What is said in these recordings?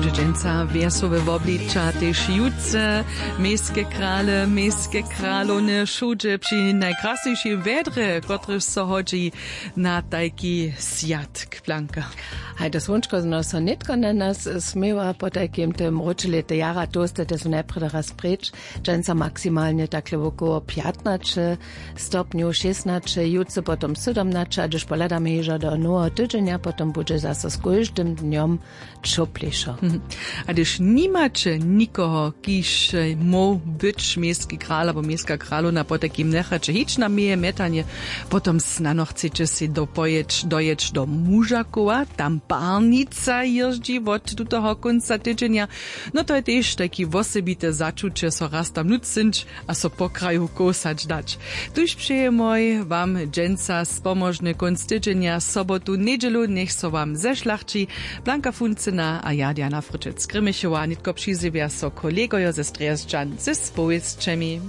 Dżęca wiesowe woblicza też jutce, miejskie kralone szudże przy najkrasniejszym wedre, który so chodzi na taki świat, Blanka. Hej, das wunschko no so nitko na nas smiewa po takim tym roczile te jara toste, te so najprve raz preč, Dżęca maksymalnie takle około 15 stopniu, 16, jutce potom 17, a gdyż poladamy jeża do nowa tydzienia, potom będzie zase z każdym dniom czoplejszo. A gdyż nie macie nikogo, kiż mógł być miejski kral albo miejska kraluna po takim nechacie hić na mnie metanie, potom snano chcecie si dojeć do Mužakova, tam parnica jeżdżi od tutego końca tydzienia. No to je też taki osobite začucie, so raz tam nucinč a so po kraju kosać dać. Tuż przyjemoj wam Dżęca spomożny końc tydzienia, sobotu, niedzielu, niech so wam zeszlachci. Blanka Funcyna a ja Diana Fryczec-Grymichowa, nitko przyzywia so kolegojo ze Stresdżan ze spowiedźczemi.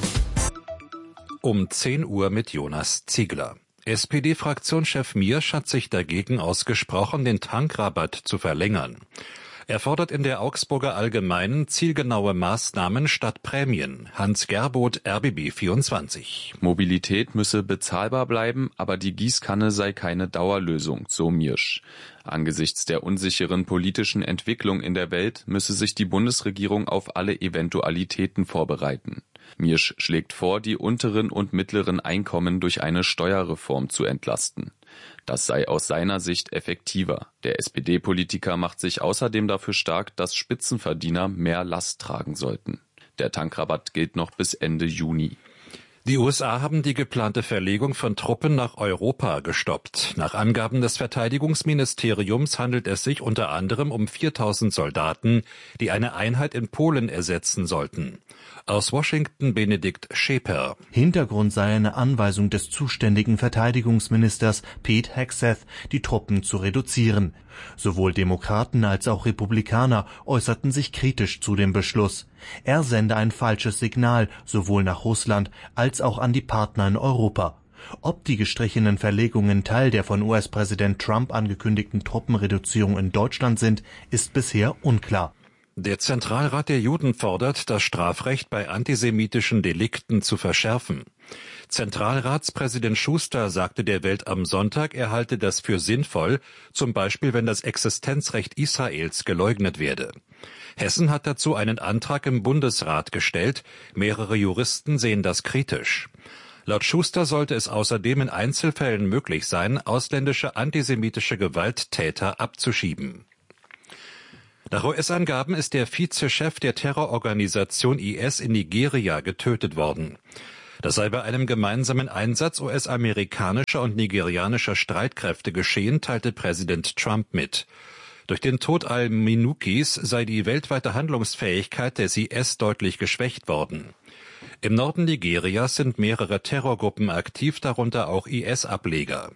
10 Uhr mit Jonas Ziegler. SPD-Fraktionschef Miersch hat sich dagegen ausgesprochen, den Tankrabatt zu verlängern. Er fordert in der Augsburger Allgemeinen zielgenaue Maßnahmen statt Prämien. Hans Gerboth, RBB 24. Mobilität müsse bezahlbar bleiben, aber die Gießkanne sei keine Dauerlösung, so Miersch. Angesichts der unsicheren politischen Entwicklung in der Welt müsse sich die Bundesregierung auf alle Eventualitäten vorbereiten. Miersch schlägt vor, die unteren und mittleren Einkommen durch eine Steuerreform zu entlasten. Das sei aus seiner Sicht effektiver. Der SPD-Politiker macht sich außerdem dafür stark, dass Spitzenverdiener mehr Last tragen sollten. Der Tankrabatt gilt noch bis Ende Juni. Die USA haben die geplante Verlegung von Truppen nach Europa gestoppt. Nach Angaben des Verteidigungsministeriums handelt es sich unter anderem um 4000 Soldaten, die eine Einheit in Polen ersetzen sollten. Aus Washington Benedikt Scheper. Hintergrund sei eine Anweisung des zuständigen Verteidigungsministers Pete Hegseth, die Truppen zu reduzieren. Sowohl Demokraten als auch Republikaner äußerten sich kritisch zu dem Beschluss. Er sende ein falsches Signal sowohl nach Russland als auch an die Partner in Europa. Ob die gestrichenen Verlegungen Teil der von US-Präsident Trump angekündigten Truppenreduzierung in Deutschland sind, ist bisher unklar. Der Zentralrat der Juden fordert, das Strafrecht bei antisemitischen Delikten zu verschärfen. Zentralratspräsident Schuster sagte der Welt am Sonntag, er halte das für sinnvoll, zum Beispiel wenn das Existenzrecht Israels geleugnet werde. Hessen hat dazu einen Antrag im Bundesrat gestellt. Mehrere Juristen sehen das kritisch. Laut Schuster sollte es außerdem in Einzelfällen möglich sein, ausländische antisemitische Gewalttäter abzuschieben. Nach US-Angaben ist der Vizechef der Terrororganisation IS in Nigeria getötet worden. Das sei bei einem gemeinsamen Einsatz US-amerikanischer und nigerianischer Streitkräfte geschehen, teilte Präsident Trump mit. Durch den Tod al-Minukis sei die weltweite Handlungsfähigkeit des IS deutlich geschwächt worden. Im Norden Nigerias sind mehrere Terrorgruppen aktiv, darunter auch IS-Ableger.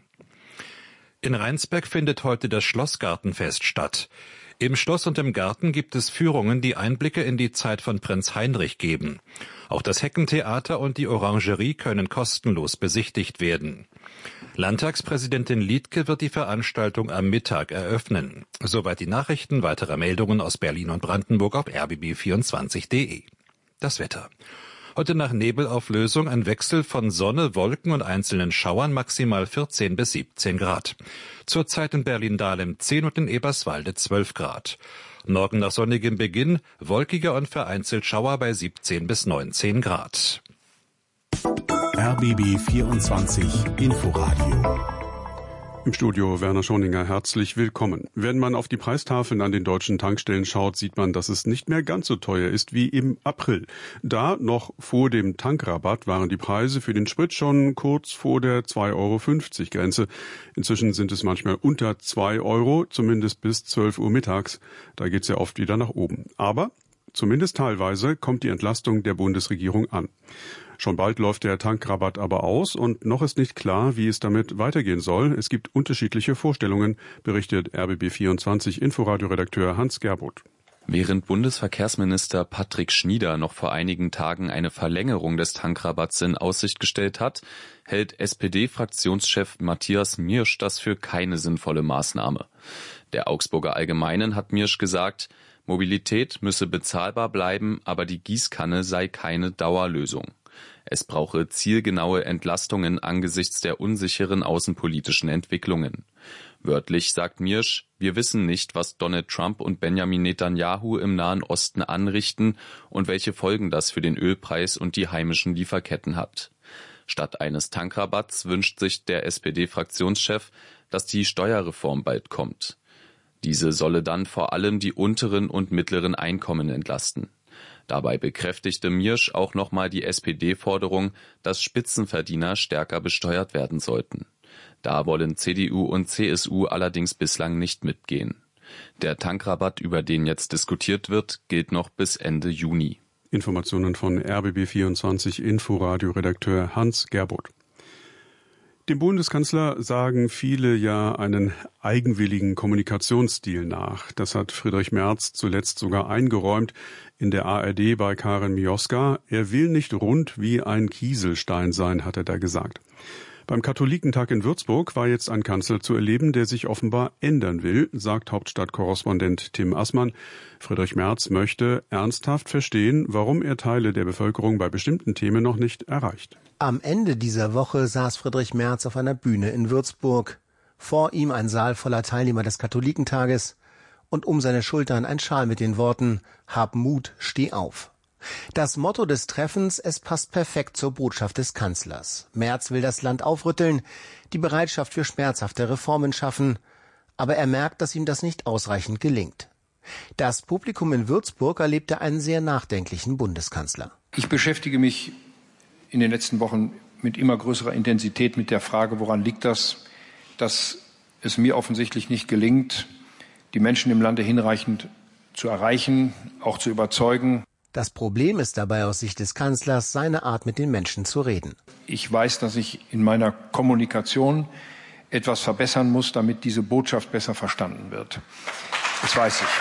In Rheinsberg findet heute das Schlossgartenfest statt. Im Schloss und im Garten gibt es Führungen, die Einblicke in die Zeit von Prinz Heinrich geben. Auch das Heckentheater und die Orangerie können kostenlos besichtigt werden. Landtagspräsidentin Liedtke wird die Veranstaltung am Mittag eröffnen. Soweit die Nachrichten, weitere Meldungen aus Berlin und Brandenburg auf rbb24.de. Das Wetter. Heute nach Nebelauflösung ein Wechsel von Sonne, Wolken und einzelnen Schauern, maximal 14 bis 17 Grad. Zurzeit in Berlin-Dahlem 10 und in Eberswalde 12 Grad. Morgen nach sonnigem Beginn, wolkiger und vereinzelt Schauer bei 17 bis 19 Grad. RBB 24 Inforadio. Im Studio Werner Schoninger, herzlich willkommen. Wenn man auf die Preistafeln an den deutschen Tankstellen schaut, sieht man, dass es nicht mehr ganz so teuer ist wie im April. Da, noch vor dem Tankrabatt, waren die Preise für den Sprit schon kurz vor der 2,50 € Grenze. Inzwischen sind es manchmal unter 2 €, zumindest bis 12 Uhr mittags. Da geht's ja oft wieder nach oben. Aber zumindest teilweise kommt die Entlastung der Bundesregierung an. Schon bald läuft der Tankrabatt aber aus und noch ist nicht klar, wie es damit weitergehen soll. Es gibt unterschiedliche Vorstellungen, berichtet RBB24 Inforadio-Redakteur Hans Gerboth. Während Bundesverkehrsminister Patrick Schnieder noch vor einigen Tagen eine Verlängerung des Tankrabatts in Aussicht gestellt hat, hält SPD-Fraktionschef Matthias Miersch das für keine sinnvolle Maßnahme. Der Augsburger Allgemeinen hat Miersch gesagt, Mobilität müsse bezahlbar bleiben, aber die Gießkanne sei keine Dauerlösung. Es brauche zielgenaue Entlastungen angesichts der unsicheren außenpolitischen Entwicklungen. Wörtlich sagt Miersch, wir wissen nicht, was Donald Trump und Benjamin Netanyahu im Nahen Osten anrichten und welche Folgen das für den Ölpreis und die heimischen Lieferketten hat. Statt eines Tankrabatts wünscht sich der SPD-Fraktionschef, dass die Steuerreform bald kommt. Diese solle dann vor allem die unteren und mittleren Einkommen entlasten. Dabei bekräftigte Miersch auch nochmal die SPD-Forderung, dass Spitzenverdiener stärker besteuert werden sollten. Da wollen CDU und CSU allerdings bislang nicht mitgehen. Der Tankrabatt, über den jetzt diskutiert wird, gilt noch bis Ende Juni. Informationen von RBB24 Inforadio-Redakteur Hans Gerbold. Dem Bundeskanzler sagen viele ja einen eigenwilligen Kommunikationsstil nach. Das hat Friedrich Merz zuletzt sogar eingeräumt in der ARD bei Karin Mioska. Er will nicht rund wie ein Kieselstein sein, hat er da gesagt. Beim Katholikentag in Würzburg war jetzt ein Kanzler zu erleben, der sich offenbar ändern will, sagt Hauptstadtkorrespondent Tim Assmann. Friedrich Merz möchte ernsthaft verstehen, warum er Teile der Bevölkerung bei bestimmten Themen noch nicht erreicht. Am Ende dieser Woche saß Friedrich Merz auf einer Bühne in Würzburg. Vor ihm ein Saal voller Teilnehmer des Katholikentages und um seine Schultern ein Schal mit den Worten »Hab Mut, steh auf«. Das Motto des Treffens, es passt perfekt zur Botschaft des Kanzlers. Merz will das Land aufrütteln, die Bereitschaft für schmerzhafte Reformen schaffen, aber er merkt, dass ihm das nicht ausreichend gelingt. Das Publikum in Würzburg erlebte einen sehr nachdenklichen Bundeskanzler. Ich beschäftige mich in den letzten Wochen mit immer größerer Intensität mit der Frage, woran liegt das, dass es mir offensichtlich nicht gelingt, die Menschen im Lande hinreichend zu erreichen, auch zu überzeugen. Das Problem ist dabei aus Sicht des Kanzlers seine Art, mit den Menschen zu reden. Ich weiß, dass ich in meiner Kommunikation etwas verbessern muss, damit diese Botschaft besser verstanden wird. Das weiß ich.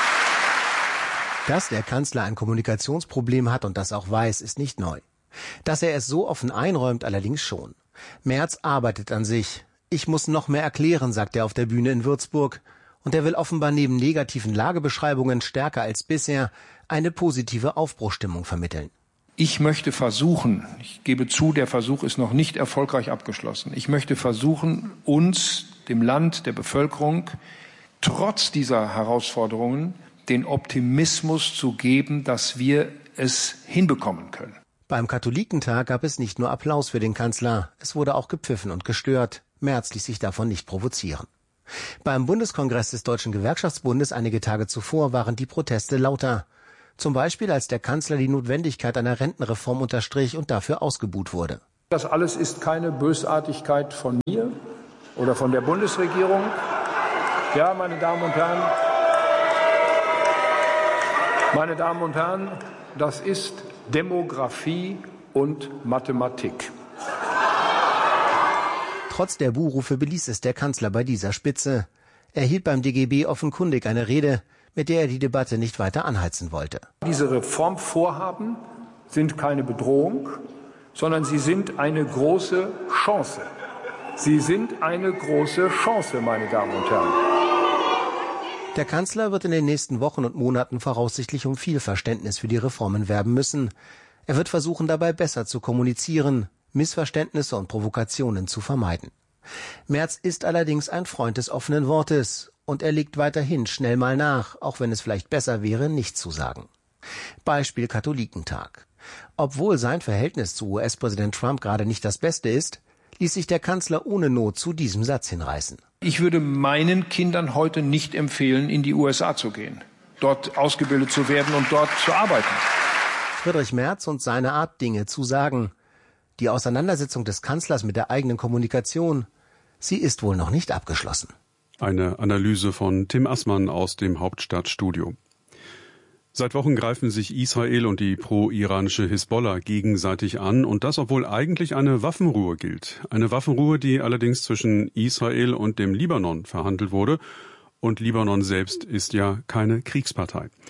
Dass der Kanzler ein Kommunikationsproblem hat und das auch weiß, ist nicht neu. Dass er es so offen einräumt, allerdings schon. Merz arbeitet an sich. Ich muss noch mehr erklären, sagt er auf der Bühne in Würzburg. Und er will offenbar neben negativen Lagebeschreibungen stärker als bisher eine positive Aufbruchsstimmung vermitteln. Ich möchte versuchen, ich gebe zu, der Versuch ist noch nicht erfolgreich abgeschlossen. Ich möchte versuchen, uns, dem Land, der Bevölkerung, trotz dieser Herausforderungen den Optimismus zu geben, dass wir es hinbekommen können. Beim Katholikentag gab es nicht nur Applaus für den Kanzler, es wurde auch gepfiffen und gestört. Merz ließ sich davon nicht provozieren. Beim Bundeskongress des Deutschen Gewerkschaftsbundes einige Tage zuvor waren die Proteste lauter. Zum Beispiel, als der Kanzler die Notwendigkeit einer Rentenreform unterstrich und dafür ausgebuht wurde. Das alles ist keine Bösartigkeit von mir oder von der Bundesregierung. Ja, meine Damen und Herren, das ist Demografie und Mathematik. Trotz der Buhrufe beließ es der Kanzler bei dieser Spitze. Er hielt beim DGB offenkundig eine Rede, mit der er die Debatte nicht weiter anheizen wollte. Diese Reformvorhaben sind keine Bedrohung, sondern sie sind eine große Chance. Sie sind eine große Chance, meine Damen und Herren. Der Kanzler wird in den nächsten Wochen und Monaten voraussichtlich um viel Verständnis für die Reformen werben müssen. Er wird versuchen, dabei besser zu kommunizieren, Missverständnisse und Provokationen zu vermeiden. Merz ist allerdings ein Freund des offenen Wortes und er legt weiterhin schnell mal nach, auch wenn es vielleicht besser wäre, nichts zu sagen. Beispiel Katholikentag. Obwohl sein Verhältnis zu US-Präsident Trump gerade nicht das Beste ist, ließ sich der Kanzler ohne Not zu diesem Satz hinreißen. Ich würde meinen Kindern heute nicht empfehlen, in die USA zu gehen, dort ausgebildet zu werden und dort zu arbeiten. Friedrich Merz und seine Art, Dinge zu sagen. Die Auseinandersetzung des Kanzlers mit der eigenen Kommunikation, sie ist wohl noch nicht abgeschlossen. Eine Analyse von Tim Assmann aus dem Hauptstadtstudio. Seit Wochen greifen sich Israel und die pro-iranische Hisbollah gegenseitig an und das, obwohl eigentlich eine Waffenruhe gilt. Eine Waffenruhe, die allerdings zwischen Israel und dem Libanon verhandelt wurde und Libanon selbst ist ja keine Kriegspartei.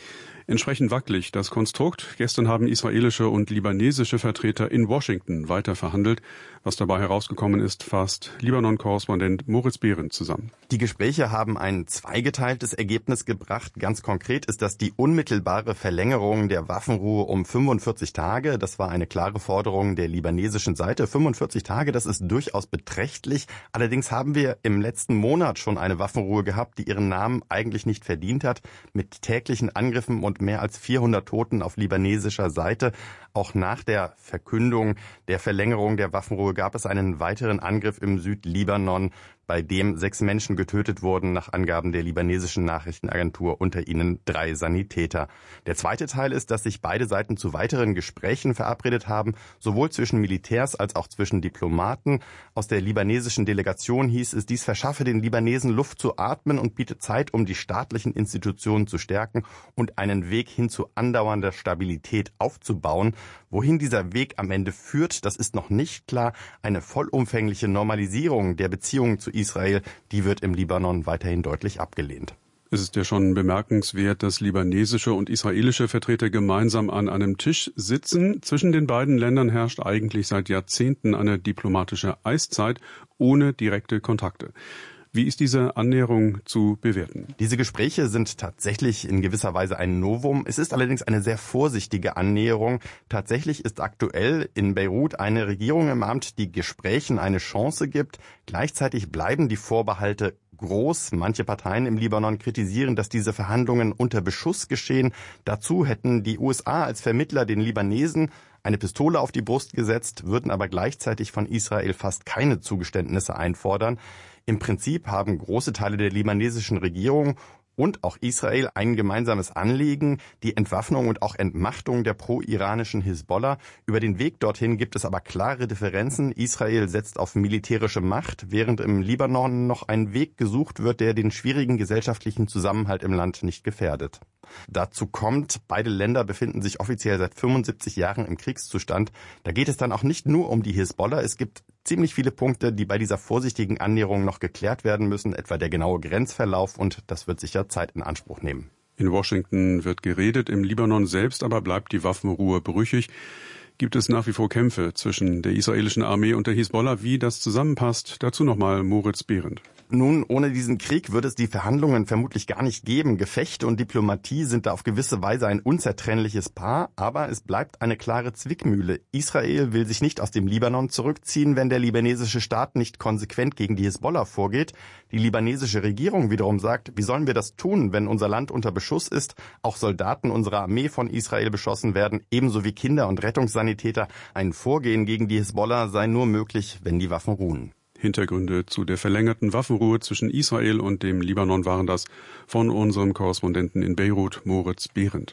Entsprechend wackelig das Konstrukt. Gestern haben israelische und libanesische Vertreter in Washington weiter verhandelt. Was dabei herausgekommen ist, fasst Libanon-Korrespondent Moritz Behrendt zusammen. Die Gespräche haben ein zweigeteiltes Ergebnis gebracht. Ganz konkret ist das die unmittelbare Verlängerung der Waffenruhe um 45 Tage. Das war eine klare Forderung der libanesischen Seite. 45 Tage, das ist durchaus beträchtlich. Allerdings haben wir im letzten Monat schon eine Waffenruhe gehabt, die ihren Namen eigentlich nicht verdient hat, mit täglichen Angriffen und mehr als 400 Toten auf libanesischer Seite. Auch nach der Verkündung der Verlängerung der Waffenruhe gab es einen weiteren Angriff im Südlibanon, bei dem 6 Menschen getötet wurden, nach Angaben der libanesischen Nachrichtenagentur, unter ihnen 3 Sanitäter. Der zweite Teil ist, dass sich beide Seiten zu weiteren Gesprächen verabredet haben, sowohl zwischen Militärs als auch zwischen Diplomaten. Aus der libanesischen Delegation hieß es, dies verschaffe den Libanesen Luft zu atmen und bietet Zeit, um die staatlichen Institutionen zu stärken und einen Weg hin zu andauernder Stabilität aufzubauen. Wohin dieser Weg am Ende führt, das ist noch nicht klar. Eine vollumfängliche Normalisierung der Beziehungen zu Israel, die wird im Libanon weiterhin deutlich abgelehnt. Es ist ja schon bemerkenswert, dass libanesische und israelische Vertreter gemeinsam an einem Tisch sitzen. Zwischen den beiden Ländern herrscht eigentlich seit Jahrzehnten eine diplomatische Eiszeit ohne direkte Kontakte. Wie ist diese Annäherung zu bewerten? Diese Gespräche sind tatsächlich in gewisser Weise ein Novum. Es ist allerdings eine sehr vorsichtige Annäherung. Tatsächlich ist aktuell in Beirut eine Regierung im Amt, die Gesprächen eine Chance gibt. Gleichzeitig bleiben die Vorbehalte groß. Manche Parteien im Libanon kritisieren, dass diese Verhandlungen unter Beschuss geschehen. Dazu hätten die USA als Vermittler den Libanesen eine Pistole auf die Brust gesetzt, würden aber gleichzeitig von Israel fast keine Zugeständnisse einfordern. Im Prinzip haben große Teile der libanesischen Regierung und auch Israel ein gemeinsames Anliegen, die Entwaffnung und auch Entmachtung der pro-iranischen Hisbollah. Über den Weg dorthin gibt es aber klare Differenzen. Israel setzt auf militärische Macht, während im Libanon noch ein Weg gesucht wird, der den schwierigen gesellschaftlichen Zusammenhalt im Land nicht gefährdet. Dazu kommt, beide Länder befinden sich offiziell seit 75 Jahren im Kriegszustand. Da geht es dann auch nicht nur um die Hisbollah. Es gibt ziemlich viele Punkte, die bei dieser vorsichtigen Annäherung noch geklärt werden müssen, etwa der genaue Grenzverlauf, und das wird sicher Zeit in Anspruch nehmen. In Washington wird geredet, im Libanon selbst aber bleibt die Waffenruhe brüchig. Gibt es nach wie vor Kämpfe zwischen der israelischen Armee und der Hisbollah? Wie das zusammenpasst, dazu nochmal Moritz Behrendt. Nun, ohne diesen Krieg würde es die Verhandlungen vermutlich gar nicht geben. Gefechte und Diplomatie sind da auf gewisse Weise ein unzertrennliches Paar, aber es bleibt eine klare Zwickmühle. Israel will sich nicht aus dem Libanon zurückziehen, wenn der libanesische Staat nicht konsequent gegen die Hisbollah vorgeht. Die libanesische Regierung wiederum sagt, wie sollen wir das tun, wenn unser Land unter Beschuss ist, auch Soldaten unserer Armee von Israel beschossen werden, ebenso wie Kinder und Rettungssanitäter. Ein Vorgehen gegen die Hisbollah sei nur möglich, wenn die Waffen ruhen. Hintergründe zu der verlängerten Waffenruhe zwischen Israel und dem Libanon waren das von unserem Korrespondenten in Beirut, Moritz Behrendt.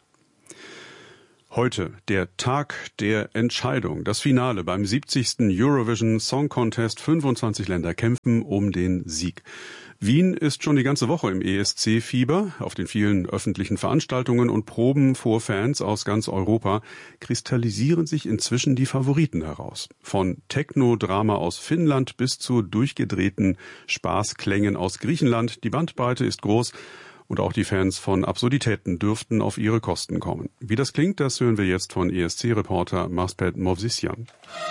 Heute der Tag der Entscheidung, das Finale beim 70. Eurovision Song Contest. 25 Länder kämpfen um den Sieg. Wien ist schon die ganze Woche im ESC-Fieber. Auf den vielen öffentlichen Veranstaltungen und Proben vor Fans aus ganz Europa kristallisieren sich inzwischen die Favoriten heraus. Von Techno-Drama aus Finnland bis zu durchgedrehten Spaßklängen aus Griechenland. Die Bandbreite ist groß. Und auch die Fans von Absurditäten dürften auf ihre Kosten kommen. Wie das klingt, das hören wir jetzt von ESC-Reporter Maspet Movsisyan.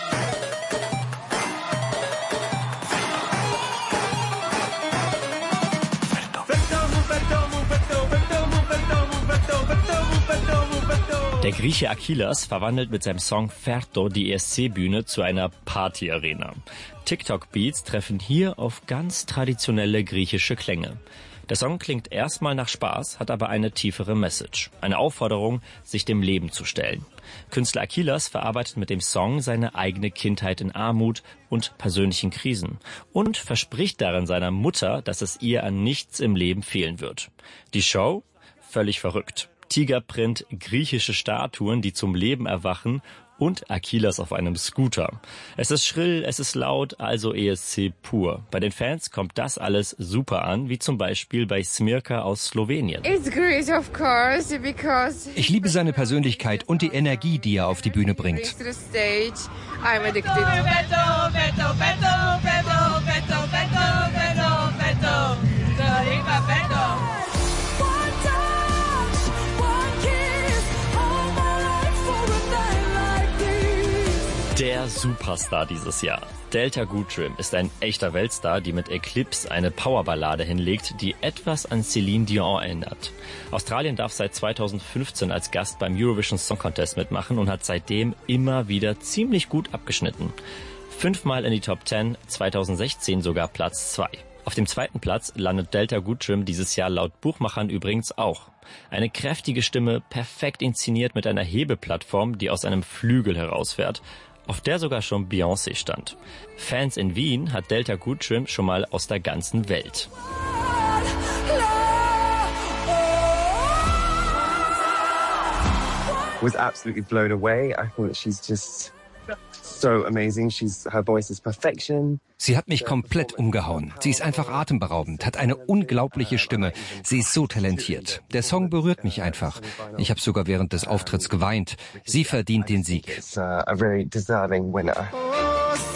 Der Grieche Achilles verwandelt mit seinem Song Ferto die ESC-Bühne zu einer Party-Arena. TikTok-Beats treffen hier auf ganz traditionelle griechische Klänge. Der Song klingt erstmal nach Spaß, hat aber eine tiefere Message. Eine Aufforderung, sich dem Leben zu stellen. Künstler Achilles verarbeitet mit dem Song seine eigene Kindheit in Armut und persönlichen Krisen und verspricht darin seiner Mutter, dass es ihr an nichts im Leben fehlen wird. Die Show? Völlig verrückt. Tigerprint, griechische Statuen, die zum Leben erwachen und Achilles auf einem Scooter. Es ist schrill, es ist laut, also ESC pur. Bei den Fans kommt das alles super an, wie zum Beispiel bei Smirka aus Slowenien. Ich liebe seine Persönlichkeit und die Energie, die er auf die Bühne bringt. Superstar dieses Jahr. Delta Goodrem ist ein echter Weltstar, die mit Eclipse eine Powerballade hinlegt, die etwas an Celine Dion erinnert. Australien darf seit 2015 als Gast beim Eurovision Song Contest mitmachen und hat seitdem immer wieder ziemlich gut abgeschnitten. 5-mal in die Top 10, 2016 sogar Platz 2. Auf dem 2. Platz landet Delta Goodrem dieses Jahr laut Buchmachern übrigens auch. Eine kräftige Stimme, perfekt inszeniert mit einer Hebeplattform, die aus einem Flügel herausfährt, auf der sogar schon Beyoncé stand. Fans in Wien hat Delta Goodrem schon mal aus der ganzen Welt. Was absolutely blown away. I thought she's just so amazing. Her voice is perfection. Sie hat mich komplett umgehauen. Sie ist einfach atemberaubend, hat eine unglaubliche Stimme. Sie ist so talentiert. Der Song berührt mich einfach. Ich habe sogar während des Auftritts geweint. Sie verdient den Sieg. It's a very deserving winner.